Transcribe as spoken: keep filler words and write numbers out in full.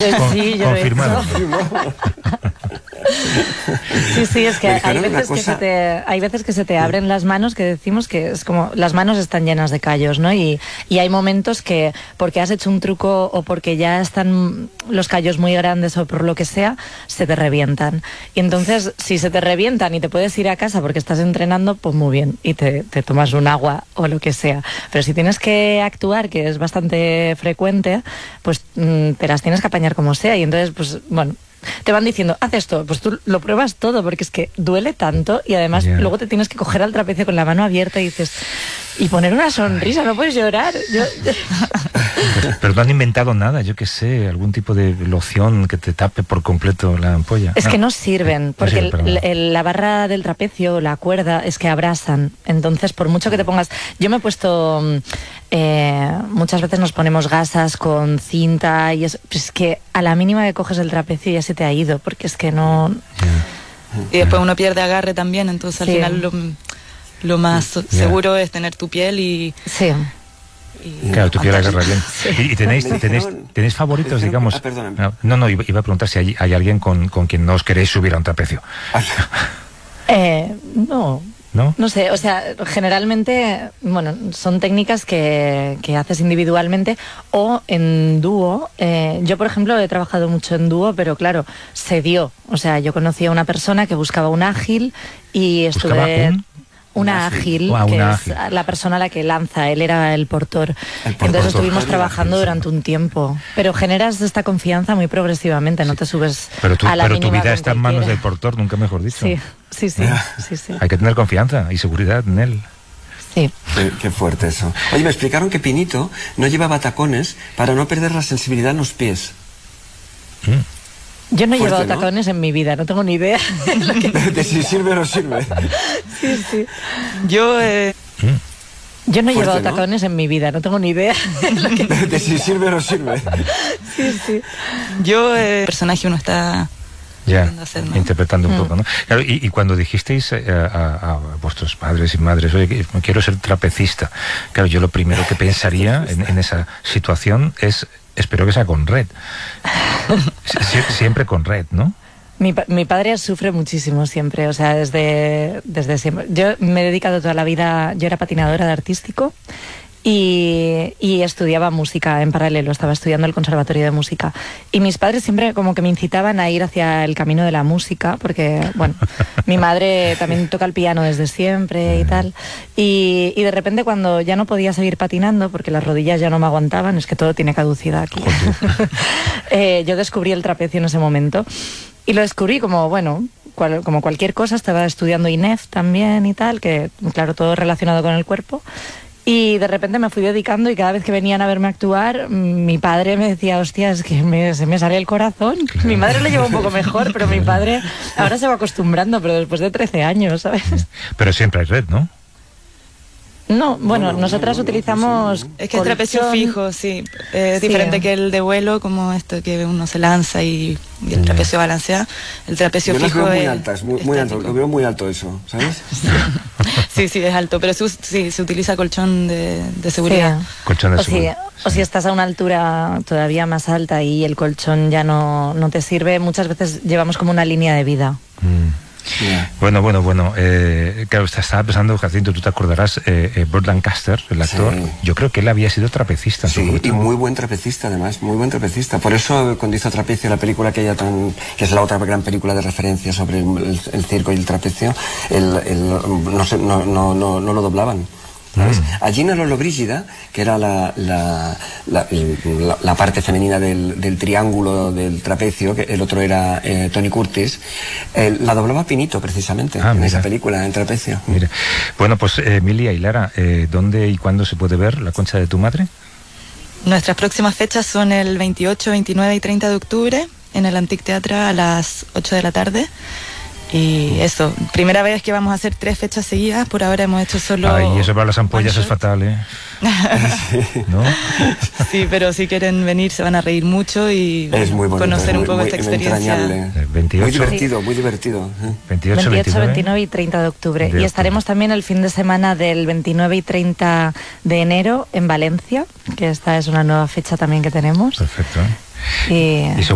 Con, sí, yo confirmado. Sí, sí, es que Pero, hay claro, veces cosa... que se te, hay veces que se te abren las manos, que decimos que es como, las manos están llenas de callos, ¿no? Y, y hay momentos que, porque has hecho un truco o porque ya están los callos muy grandes o por lo que sea, se te revientan. Y entonces, si se te revientan y te puedes ir a casa porque estás entrenando, pues muy bien, y te, te tomas un agua o lo que sea. Pero si tienes que actuar, que es bastante frecuente, pues mmm, te las tienes que apañar como sea. Y entonces, pues, bueno, te van diciendo, haz esto, pues tú lo pruebas todo, porque es que duele tanto y además yeah. luego te tienes que coger al trapecio con la mano abierta y dices, y poner una sonrisa, no puedes llorar. Yo, yo... Pero no han inventado nada, yo qué sé, algún tipo de loción que te tape por completo la ampolla. Es no. que no sirven, porque no sirve, el, el, la barra del trapecio, la cuerda, es que abrasan. Entonces, por mucho que te pongas... Yo me he puesto... Eh, muchas veces nos ponemos gasas con cinta y es, es que a la mínima que coges el trapecio ya se te ha ido, porque es que no... Yeah. Y después uno pierde agarre también, entonces al sí. final lo, lo más yeah. seguro es tener tu piel y... Sí. Y claro, tu piel agarra bien. Sí. ¿Y, y tenéis, tenéis, tenéis favoritos, digamos? Ah, perdóname. No, no, iba, iba a preguntar si hay, hay alguien con, con quien no os queréis subir a un trapecio. eh, no... ¿No? No sé, o sea, generalmente, bueno, son técnicas que, que haces individualmente o en dúo. Eh, yo, por ejemplo, he trabajado mucho en dúo, pero claro, se dio. O sea, yo conocí a una persona que buscaba un ágil y estuve... Un... Una ágil, ah, que una es ágil. la persona a la que lanza, él era el portor. El por Entonces portor. estuvimos trabajando durante un tiempo. Pero generas esta confianza muy progresivamente, no te subes pero tú, a la Pero tu vida está cualquiera. en manos del portor, nunca mejor dicho. Sí, sí, sí. sí, sí. Hay que tener confianza y seguridad en él. Sí. Qué, qué fuerte eso. Oye, me explicaron que Pinito no llevaba tacones para no perder la sensibilidad en los pies. Mm. Yo no he Fuerte, llevado ¿no? tacones en mi vida, no tengo ni idea. de, de si sirve o no sirve. Sí, sí. Yo... Eh... Yo no he Fuerte, llevado ¿no? tacones en mi vida, no tengo ni idea. de, de si sirve o no sirve. Sí, sí. Yo, eh, el personaje uno está... Ya, hacer, ¿no? interpretando un mm. poco, ¿no? Claro, y, y cuando dijisteis eh, a, a vuestros padres y madres, oye, quiero ser trapecista, claro, yo lo primero que pensaría en, en esa situación es, espero que sea con red. Sie siempre con red, ¿no? Mi, mi padre sufre muchísimo siempre, o sea, desde, desde siempre. Yo me he dedicado toda la vida, yo era patinadora de artístico y, y estudiaba música en paralelo, estaba estudiando el conservatorio de música. Y mis padres siempre como que me incitaban a ir hacia el camino de la música, porque, bueno, mi madre también toca el piano desde siempre y tal. Y, y de repente cuando ya no podía seguir patinando, porque las rodillas ya no me aguantaban, es que todo tiene caducidad aquí, eh, yo descubrí el trapecio en ese momento. Y lo descubrí como, bueno, cual, como cualquier cosa, estaba estudiando I N E F también y tal, que claro, todo relacionado con el cuerpo. Y de repente me fui dedicando y cada vez que venían a verme actuar, mi padre me decía, hostia, es que me, se me sale el corazón. Claro. Mi madre lo lleva un poco mejor, pero mi padre ahora se va acostumbrando, pero después de trece años, ¿sabes? Pero siempre hay red, ¿no? No, bueno, no, no, nosotras no, no, utilizamos... no, no. Es que el trapecio fijo, sí. Es sí. diferente que el de vuelo, como esto que uno se lanza y, y el trapecio balancea. El trapecio Yo fijo las veo muy es altas, muy, muy alto, lo veo muy alto eso, ¿sabes? Sí, sí, es alto, pero se, sí, se utiliza colchón de, de seguridad. Sí. Colchón de o seguridad. Si, o si estás a una altura todavía más alta y el colchón ya no, no te sirve, muchas veces llevamos como una línea de vida. Mm. Yeah. Bueno, bueno, bueno. Eh, claro, estaba pensando, Jacinto, tú te acordarás, eh, eh, Burt Lancaster, el actor, sí. Yo creo que él había sido trapecista. Sí, y muy buen trapecista, además, muy buen trapecista. Por eso, cuando hizo Trapecio, la película que ella tan, que es la otra gran película de referencia sobre el, el, el circo y el trapecio, el, el, no, se, no, no, no, no lo doblaban. ¿Sabes? A Gina Lollobrigida, que era la, la, la, la, la parte femenina del, del triángulo del trapecio, que el otro era eh, Tony Curtis, eh, la doblaba Pinito precisamente ah, en mira. esa película, en Trapecio. Mira. Bueno, pues eh, Emilia y Lara, eh, ¿dónde y cuándo se puede ver La Concha de tu Madre? Nuestras próximas fechas son el veintiocho, veintinueve y treinta de octubre en el Antic Teatre a las ocho de la tarde. Y eso, primera vez que vamos a hacer tres fechas seguidas, por ahora hemos hecho solo... Ay, eso para las ampollas es fatal, ¿eh? ¿No? Sí, pero si quieren venir se van a reír mucho y es muy bonito, conocer muy, un poco muy, esta experiencia. veintiocho, muy divertido, muy divertido. veintiocho, veintiocho, veintinueve y treinta de octubre. De y estaremos octubre. también el fin de semana del veintinueve y treinta de enero en Valencia, que esta es una nueva fecha también que tenemos. Perfecto. Y... y